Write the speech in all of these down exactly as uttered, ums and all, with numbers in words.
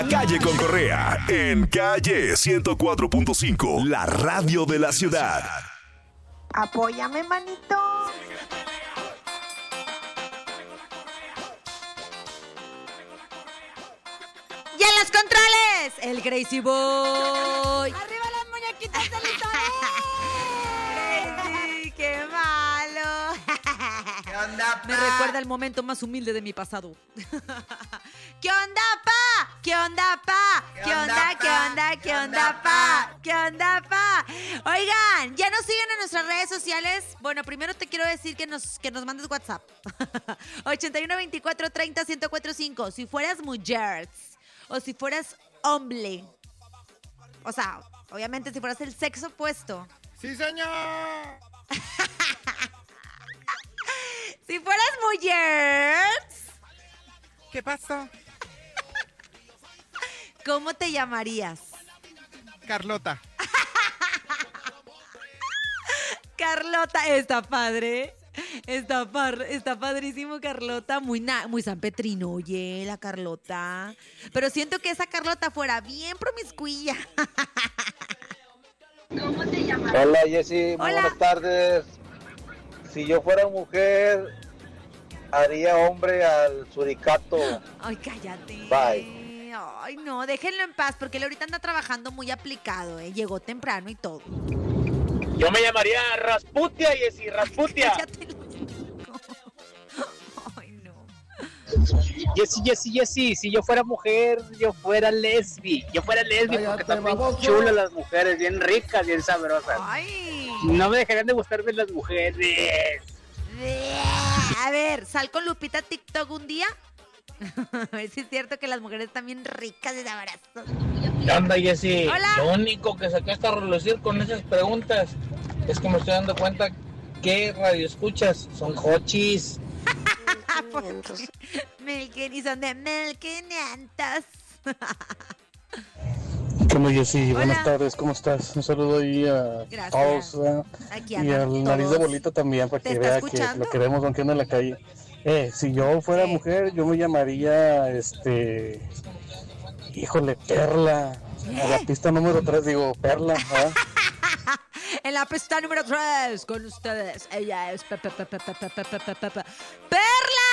Calle con Correa, en Calle ciento cuatro punto cinco, la radio de la ciudad. Apóyame, manito. ¡Y en los controles! El Crazy Boy. ¡Arriba las muñequitas de Elizabeth! Crazy, qué malo. ¿Qué onda, pa? Me recuerda el momento más humilde de mi pasado. ¿Qué onda, pa? ¿Qué onda, pa? ¿Qué onda, qué onda, qué onda, pa? ¿Qué onda, pa? Oigan, ¿ya nos siguen en nuestras redes sociales? Bueno, primero te quiero decir que nos, que nos mandes WhatsApp. ochenta y uno, veinticuatro, treinta, ciento cuatro punto cinco. Si fueras mujer o si fueras hombre. O sea, obviamente si fueras el sexo opuesto. ¡Sí, señor! Si fueras mujer, ¿Qué pasó? ¿cómo te llamarías? Carlota. Carlota, está padre. Está, par, está padrísimo, Carlota. Muy, na, muy sanpetrino, oye, la Carlota. Pero siento que esa Carlota fuera bien promiscuilla. ¿Cómo te llamas? Hola Jessy, muy Hola. buenas tardes. Si yo fuera mujer, haría hombre al suricato. Ay, cállate. Bye. Ay, no, déjenlo en paz, porque él ahorita anda trabajando muy aplicado, ¿eh? Llegó temprano y todo. Yo me llamaría Rasputia, Jessy, Rasputia. Cállate. Ay, no. Jessy, Jessy, Jessy, si yo fuera mujer, yo fuera lesbi. Yo fuera lesbi porque están bien chulas las mujeres, bien ricas, bien sabrosas. Ay. No me dejarían de gustarme las mujeres. A ver, sal con Lupita TikTok un día. A ver si es cierto que las mujeres están bien ricas de abrazos. ¿Qué onda, Jessy? Hola. Lo único que sacaste a relucir con esas preguntas es que me estoy dando cuenta que radio escuchas son hochis. Melken y son de Melqueniantos. ¿Qué onda, Jessy? Hola. Buenas tardes, ¿cómo estás? Un saludo ahí a Gracias. todos, ¿eh? Aquí Y andan al nariz de todos. bolita también, para ¿Te que está vea que escuchando? lo queremos aunque ande en la calle. Eh, si yo fuera Sí. mujer, yo me llamaría, este... Híjole, Perla. A la pista número tres, digo, Perla, ¿verdad? En la pista número tres, con ustedes, ella es Pepe, Pepe, Pepe, Pepe, Pepe, Pepe. ¡Perla!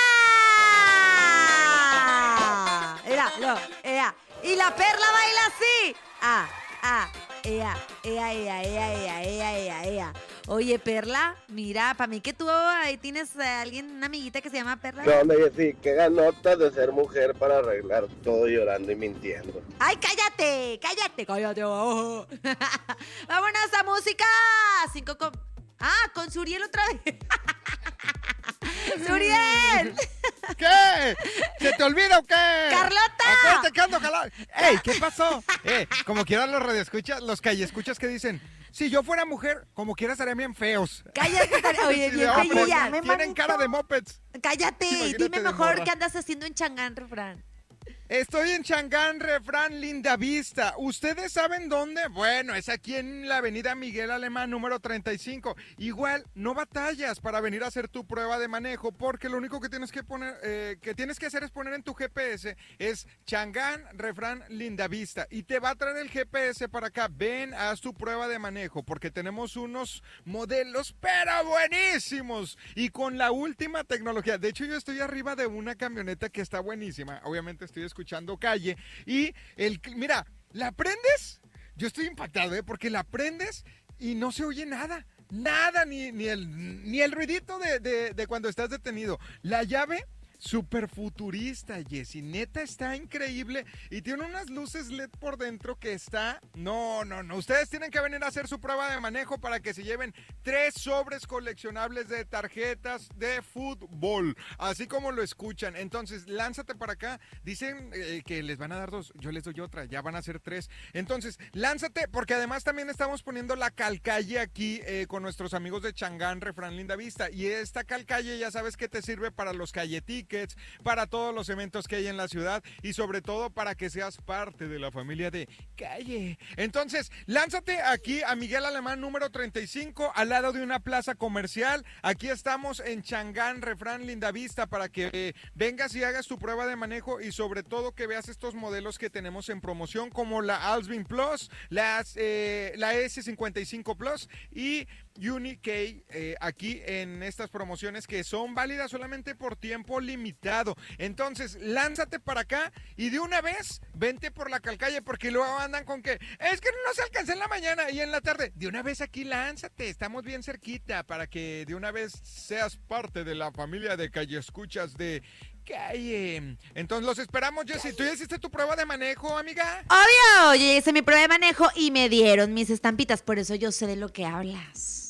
Mira, no, ella. Y la Perla baila así. Ah, ah, ella, ella, ella, ella, ella, ella, ella, ella. Oye, Perla, mira, para mí que tú ahí tienes a alguien, una amiguita que se llama Perla. ¿Qué onda Jessy? Qué ganota de ser mujer para arreglar todo llorando y mintiendo. ¡Ay, cállate! ¡Cállate! ¡Cállate! Oh. ¡Vámonos a música! Cinco con... Ah, con Suriel otra vez. ¡Suriel! ¿Qué? ¿Se te olvida o qué? ¡Carlota! Acuérdate que ando jalado. ¡Ey! ¿Qué pasó? Eh, como quieran los radioescuchas, los calleescuchas que dicen, si yo fuera mujer, como quiera serían bien feos. ¡Cállate! Oye, Sí, bien de hombre, feilla. Tienen cara de mopeds. ¡Cállate! Imagínate Dime de mejor morra. qué andas haciendo en Changán, Refrán. Estoy en Changán, Refrán, Linda Vista. ¿Ustedes saben dónde? Bueno, es aquí en la avenida Miguel Alemán, número treinta y cinco. Igual, no batallas para venir a hacer tu prueba de manejo, porque lo único que tienes que poner, eh, que tienes que hacer es poner en tu G P S, es Changán, Refrán, Linda Vista. Y te va a traer el G P S para acá. Ven, haz tu prueba de manejo, porque tenemos unos modelos, pero buenísimos. Y con la última tecnología. De hecho, yo estoy arriba de una camioneta que está buenísima. Obviamente estoy escuchando calle y el mira, ¿la prendes? Yo estoy impactado, ¿eh? Porque la prendes y no se oye nada, nada, ni, ni, el, ni el ruidito de, de, de cuando estás detenido. La llave, súper futurista, Jessy, neta está increíble y tiene unas luces L E D por dentro que está, no, no, no, ustedes tienen que venir a hacer su prueba de manejo para que se lleven tres sobres coleccionables de tarjetas de fútbol, así como lo escuchan. Entonces, lánzate para acá, dicen eh, que les van a dar dos, yo les doy otra, ya van a ser tres. Entonces, lánzate, porque además también estamos poniendo la calcalle aquí eh, con nuestros amigos de Changán, Refrán, Linda Vista, y esta calcalle ya sabes que te sirve para los calletiques, tickets para todos los eventos que hay en la ciudad y sobre todo para que seas parte de la familia de Calle. Entonces, lánzate aquí a Miguel Alemán número treinta y cinco, al lado de una plaza comercial. Aquí estamos en Changán, Refrán Lindavista, para que eh, vengas y hagas tu prueba de manejo y sobre todo que veas estos modelos que tenemos en promoción como la Alsvin Plus, las, eh, la S cincuenta y cinco Plus y Uni-K eh, aquí en estas promociones que son válidas solamente por tiempo limitado. Entonces, lánzate para acá y de una vez vente por la Calcalle, porque luego andan con que es que no se alcanza en la mañana y en la tarde. De una vez aquí lánzate, estamos bien cerquita para que de una vez seas parte de la familia de Calle Escuchas de Calle. Entonces los esperamos, Jessy. ¿Tú ya hiciste tu prueba de manejo, amiga? Obvio, yo hice mi prueba de manejo y me dieron mis estampitas, por eso yo sé de lo que hablas.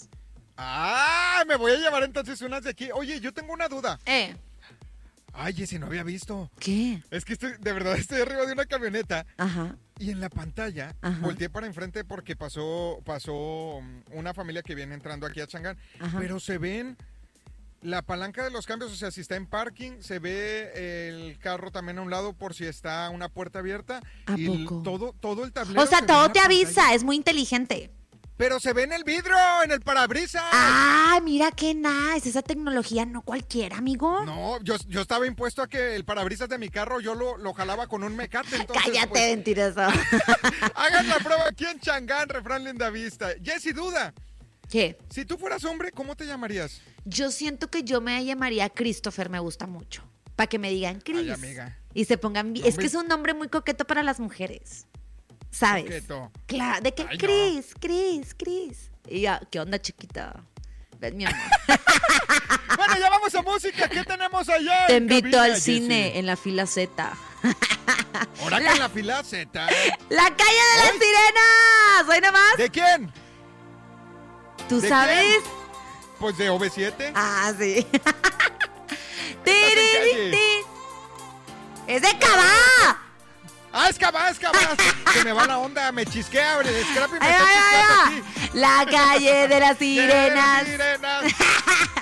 Ah, me voy a llevar entonces unas de aquí. Oye, yo tengo una duda. Eh. Ay, Jessy, no había visto. ¿Qué? Es que estoy, de verdad estoy arriba de una camioneta. Ajá. Y en la pantalla, Ajá. volteé para enfrente porque pasó, pasó una familia que viene entrando aquí a Changán. Ajá. Pero se ven la palanca de los cambios, o sea, si está en parking, se ve el carro también a un lado por si está una puerta abierta. ¿A y poco? El, todo, todo el tablero. O sea, se todo ve te avisa, pantalla. es muy inteligente. Pero se ve en el vidrio, en el parabrisas. Ah, mira qué nice. Esa tecnología no cualquiera, amigo. No, yo, yo estaba impuesto a que el parabrisas de mi carro yo lo, lo jalaba con un mecate. Entonces, cállate, pues, mentiroso. hagan la prueba aquí en Changán, Refrán Lindavista. Jessy, duda. ¿Qué? Si tú fueras hombre, ¿cómo te llamarías? Yo siento que yo me llamaría Christopher, me gusta mucho. Para que me digan Chris. Ay, amiga. Y se pongan bien. Es que es un nombre muy coqueto para las mujeres. ¿Sabes? Coqueto. Claro, de que Ay, Chris, no. Chris, Chris. Y ya, ¿qué onda, chiquita? Ven, mi amor. Bueno, ya vamos a música. ¿Qué tenemos allá? Te en invito cabina, al Jessy? cine en la fila Z. Ahora que en la fila Z. ¡La calle de las ¿Hoy? sirenas! ¿Hoy nomás? ¿De quién? ¿Tú ¿De sabes? quién? Pues de O V siete. Ah, sí. calle? ¡Es de Cabá! ¡Ah, es Cabá, es Cabá! Se me va la onda, me chisquea, abre, Scrappy me Ay, está ay, chisqueando ay, aquí. La calle de las De las sirenas. sirenas.